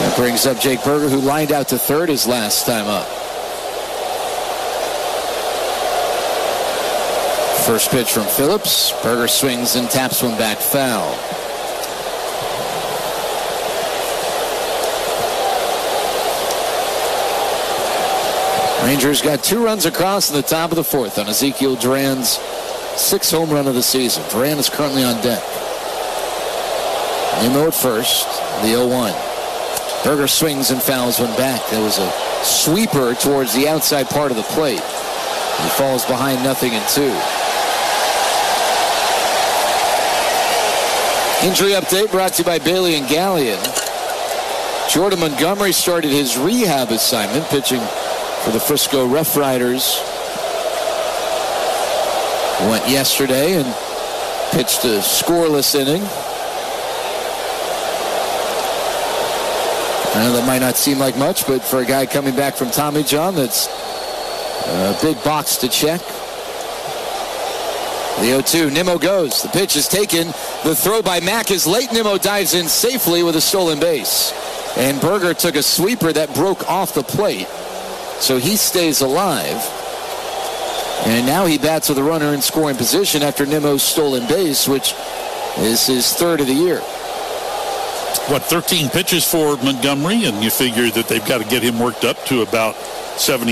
That brings up Jake Burger, who lined out to third his last time up. First pitch from Phillips. Burger swings and taps one back foul. Rangers got 2 runs across in the top of the 4th on Ezekiel Duran's 6th home run of the season. Duran is currently on deck. Nimmo at first, the 0-1. Burger swings and fouls one back. There was a sweeper towards the outside part of the plate. He falls behind 0-2. Injury update brought to you by Bailey and Gallion. Jordan Montgomery started his rehab assignment pitching for the Frisco Rough Riders. Went yesterday and pitched a scoreless inning. I know that might not seem like much, but for a guy coming back from Tommy John, that's a big box to check. The 0-2, Nimmo goes. The pitch is taken. The throw by Mack is late. Nimmo dives in safely with a stolen base. And Burger took a sweeper that broke off the plate. So he stays alive. And now he bats with a runner in scoring position after Nimmo's stolen base, which is his 3rd of the year. 13 pitches for Montgomery, and you figure that they've got to get him worked up to about 70